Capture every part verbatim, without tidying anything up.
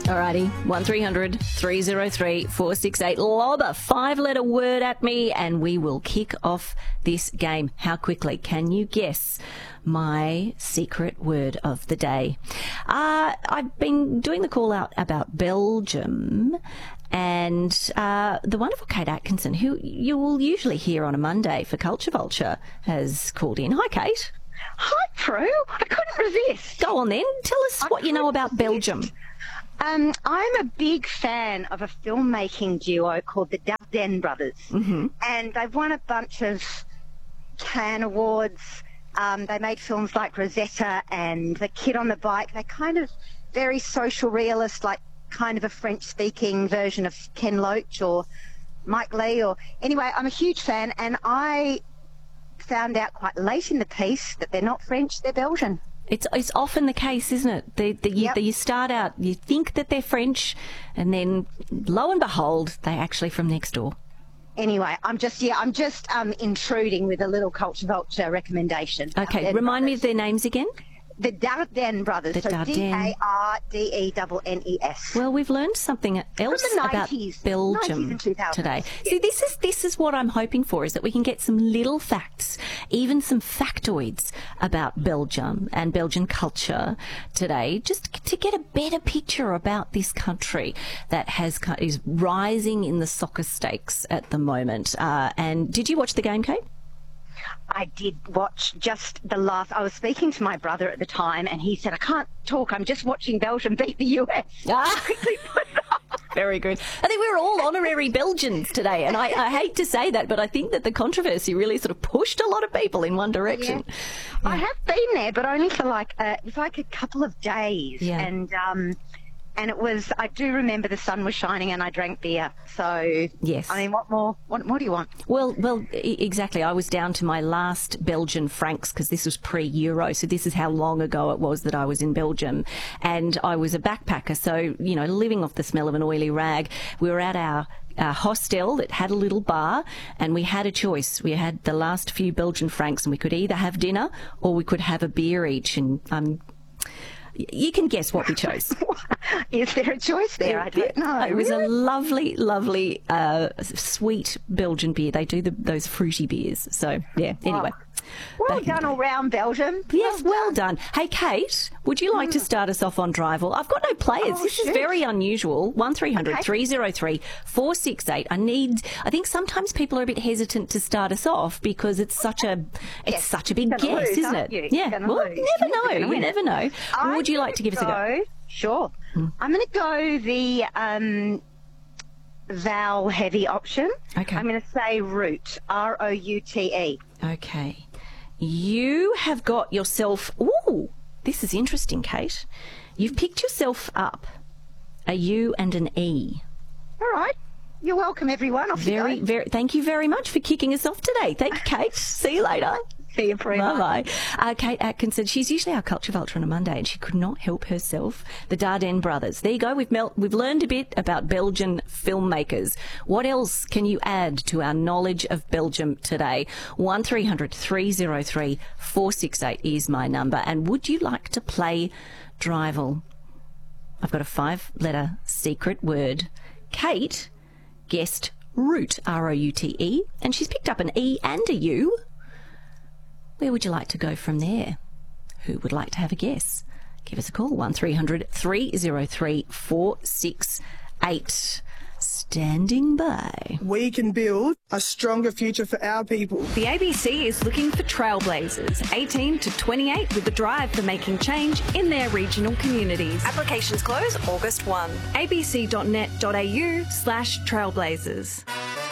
Alrighty, one three hundred three oh three four six eight. Lob a five-letter word at me and we will kick off this game. How quickly can you guess my secret word of the day? Uh, I've been doing the call out about Belgium, and uh, the wonderful Kate Atkinson, who you will usually hear on a Monday for Culture Vulture, has called in. Hi, Kate. Hi, Prue. I couldn't resist. Go on then. Tell us I what you know about resist. Belgium. Um, I'm a big fan of a filmmaking duo called the Dardenne Brothers, Mm-hmm. and they've won a bunch of Cannes Awards. Um, they made films like Rosetta and The Kid on the Bike. They're kind of very social realist, like kind of a French-speaking version of Ken Loach or Mike Leigh. Or anyway, I'm a huge fan, and I found out quite late in the piece that they're not French, they're Belgian. It's it's often the case, isn't it? The, the, you, Yep. the, you start out, you think that they're French, and then lo and behold, they're actually from next door. Anyway, I'm just, yeah, I'm just um, intruding with a little Culture Vulture recommendation. Okay, Dardenne remind me of Brothers. their names again. The Dardenne Brothers. The so Dardenne. D A R D E N N E S. Well, we've learned something else the about nineties, Belgium nineties and two thousands. today. Yeah. See, this is this is what I'm hoping for, is that we can get some little facts, even some factoids about Belgium and Belgian culture today, just to get a better picture about this country that has is rising in the soccer stakes at the moment. Uh, and did you watch the game, Kate? I did watch just the last. I was speaking to my brother at the time, and he said, "I can't talk. I'm just watching Belgium beat the U S." Ah. Very good. I think we're all honorary Belgians today, and I, I hate to say that, but I think that the controversy really sort of pushed a lot of people in one direction. Yeah. I have been there, but only for like uh, it was like a couple of days, Yeah. and um, and it was. I do remember the sun was shining, and I drank beer. So Yes. I mean, what more? What more do you want? Well, well, e- exactly. I was down to my last Belgian francs because this was pre-Euro, so this is how long ago it was that I was in Belgium, and I was a backpacker, so you know, living off the smell of an oily rag. We were at our uh, hostel that had a little bar, and we had a choice. We had the last few Belgian francs, and we could either have dinner or we could have a beer each, and um. You can guess what we chose. Is there a choice there? I don't know. It was Really? a lovely, lovely, uh, sweet Belgian beer. They do the, those fruity beers. So, yeah, anyway. Well back in done all round, Belgium. Yes, well done. Hey, Kate, would you like to start us off on Drival? I've got no players. Oh, this is shoot. very unusual. one three hundred three oh three four six eight. I need, I think sometimes people are a bit hesitant to start us off because it's such a, it's Yes. such a big You're gonna guess, lose, isn't aren't it? you? Yeah. You're gonna Well, lose. you never You're know. gonna You win. never know. I'm Would you like gonna to give us a go? Sure. I'm going to go the um, vowel heavy option. Okay. I'm going to say root. R O U T E. Okay. You have got yourself... Ooh, this is interesting, Kate. You've picked yourself up a U and an E. All right. You're welcome, everyone. Off Very, you go. very... Thank you very much for kicking us off today. Thank you, Kate. See you later. See you, Prue. Bye-bye. Uh, Kate Atkinson, she's usually our Culture Vulture on a Monday, and she could not help herself. The Dardenne Brothers. There you go. We've, mel- we've learned a bit about Belgian filmmakers. What else can you add to our knowledge of Belgium today? one three hundred three oh three four six eight is my number. And would you like to play Drival? I've got a five-letter secret word. Kate guessed root, R O U T E, and she's picked up an E and a U. Where would you like to go from there? Who would like to have a guess? Give us a call, one three hundred three oh three four six eight. Standing by. We can build a stronger future for our people. The A B C is looking for trailblazers, eighteen to twenty-eight, with the drive for making change in their regional communities. Applications close August first. a b c dot net dot a u slash trailblazers.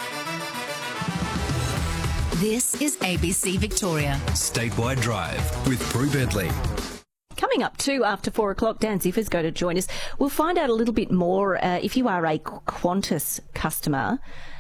This is A B C Victoria. Statewide Drive with Prue Bentley. Coming up too after four o'clock, Dan Ziffer's going to join us. We'll find out a little bit more uh, if you are a Qantas customer.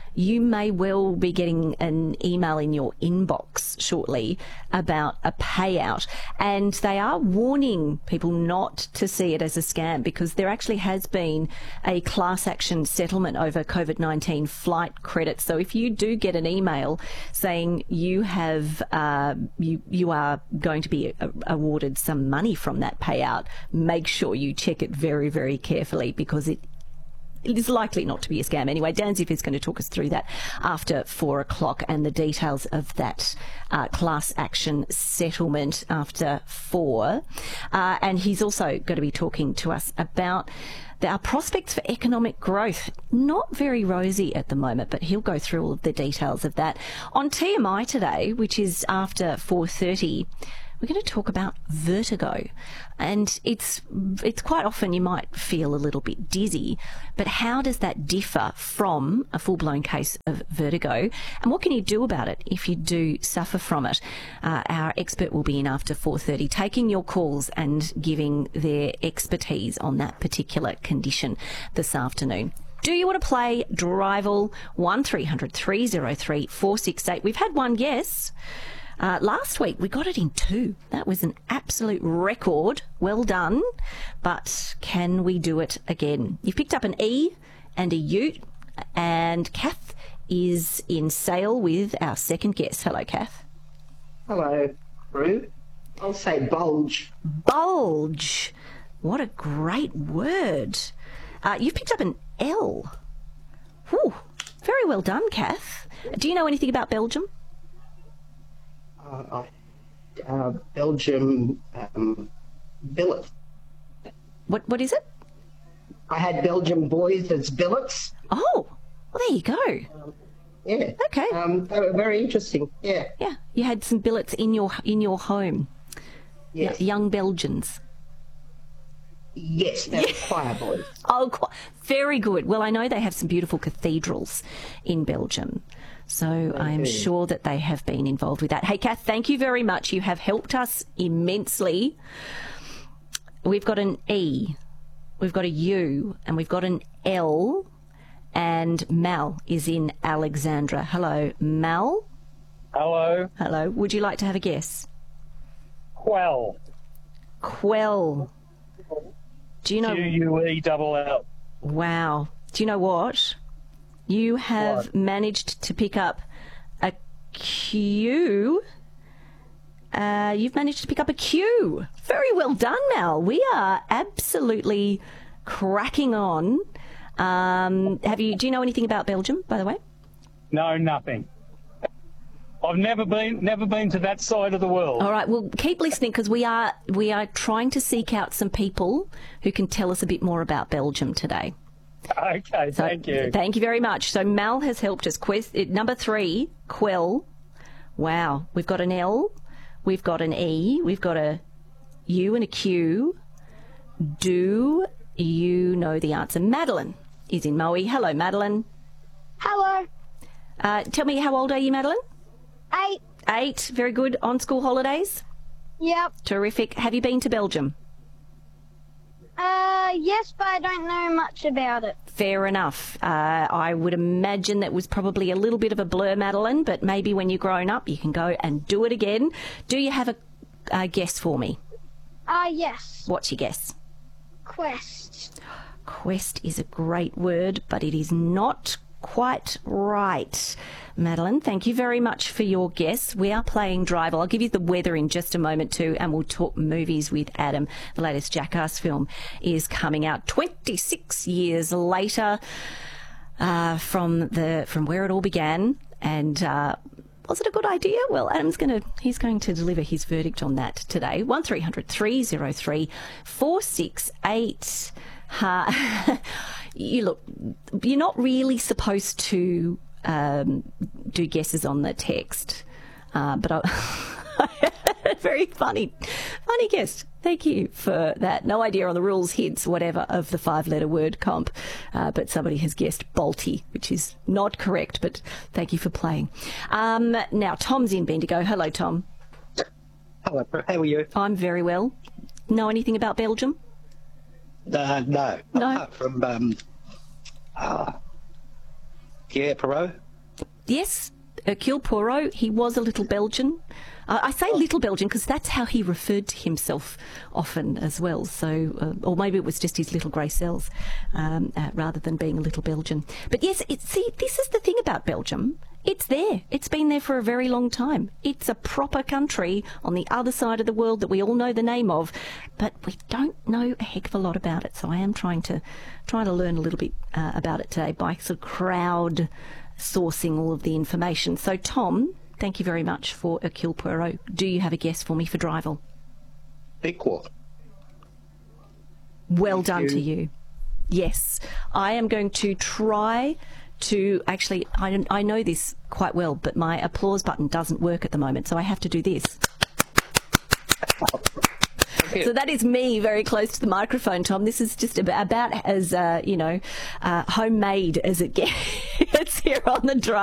you may well be getting an email in your inbox shortly about a payout. And they are warning people not to see it as a scam, because there actually has been a class action settlement over COVID nineteen flight credits. So if you do get an email saying you have uh, you you are going to be a- awarded some money from that payout, make sure you check it very, very carefully, because it It is likely not to be a scam. Anyway, Dan Ziff is going to talk us through that after four o'clock, and the details of that uh, class action settlement after four. Uh, and he's also going to be talking to us about the, our prospects for economic growth. Not very rosy at the moment, but he'll go through all of the details of that. On T M I today, which is after four thirty, we're going to talk about vertigo. And it's it's quite often you might feel a little bit dizzy, but how does that differ from a full-blown case of vertigo? And what can you do about it if you do suffer from it? Uh, our expert will be in after four thirty, taking your calls and giving their expertise on that particular condition this afternoon. Do you want to play Drival? one three hundred three oh three four six eight. We've had one yes. Uh, last week, we got it in two. That was an absolute record. Well done. But can we do it again? You've picked up an E and a Ute, and Kath is in Sale with our second guest. Hello, Kath. Hello, Rue. I'll say bulge. Bulge. What a great word. Uh, you've picked up an L. Whew. Very well done, Kath. Do you know anything about Belgium? Uh, uh, Belgium um, billet. What What is it? I had Belgian boys as billets. Oh, well, there you go. Um, yeah. Okay. Um, they were very interesting. Yeah. Yeah, you had some billets in your in your home. Yes. Y- young Belgians. Yes, they were choir boys. Oh, qu- very good. Well, I know they have some beautiful cathedrals in Belgium, so I am sure that they have been involved with that. Hey, Kath, thank you very much. You have helped us immensely. We've got an E, we've got a U, and we've got an L, and Mal is in Alexandra. Hello, Mal. Hello. Hello. Would you like to have a guess? Quell. Quell. Do you know? Q U E double L. Wow. Do you know what? You have What? managed to pick up a Q. Uh, you've managed to pick up a Q. Very well done, Mal. We are absolutely cracking on. Um, have you? Do you know anything about Belgium, by the way? No, nothing. I've never been, never been to that side of the world. All right. Well, keep listening, because we are we are trying to seek out some people who can tell us a bit more about Belgium today. Okay, So, thank you. Thank you very much. So Mal has helped us. Quest, uh, number three, Quell. Wow. We've got an L. We've got an E. We've got a U and a Q. Do you know the answer? Madeline is in Moe. Hello, Madeline. Hello. Uh, tell me, how old are you, Madeline? Eight. Eight. Very good. On school holidays? Yep. Terrific. Have you been to Belgium? Uh, yes, but I don't know much about it. Fair enough. Uh, I would imagine that was probably a little bit of a blur, Madeline, but maybe when you're grown up you can go and do it again. Do you have a, a guess for me? Ah, uh, yes. What's your guess? Quest. Quest is a great word, but it is not quite right. Madeline, thank you very much for your guess. We are playing Drival. I'll give you the weather in just a moment too, and we'll talk movies with Adam. The latest Jackass film is coming out twenty-six years later uh, from the from where it all began. And uh, was it a good idea? Well, Adam's going to he's going to deliver his verdict on that today. one three hundred three oh three four six eight. Uh, you look, you're not really supposed to um, do guesses on the text, uh, but I, very funny, funny guess. Thank you for that. No idea on the rules, hints, whatever of the five-letter word comp, uh, but somebody has guessed Balti, which is not correct. But thank you for playing. Um, now Tom's in Bendigo. Hello, Tom. Hello, how are you? I'm very well. Know anything about Belgium? Uh, no, No. apart from um, uh, Yeah, Poirot. Yes, Hercule Poirot. He was a little Belgian. Uh, I say little Belgian because that's how he referred to himself often as well. So, uh, or maybe it was just his little grey cells um, uh, rather than being a little Belgian. But yes, it, see, this is the thing about Belgium. It's there. It's been there for a very long time. It's a proper country on the other side of the world that we all know the name of, but we don't know a heck of a lot about it. So I am trying to trying to learn a little bit uh, about it today by sort of crowd sourcing all of the information. So Tom, thank you very much for Hercule Poirot. Do you have a guess for me for Drival? Equal. Well Thank done you. to you. Yes, I am going to try to actually, I, I know this quite well, but my applause button doesn't work at the moment, so I have to do this. So that is me very close to the microphone, Tom. This is just about, about as, uh, you know, uh, homemade as it gets here on the drive.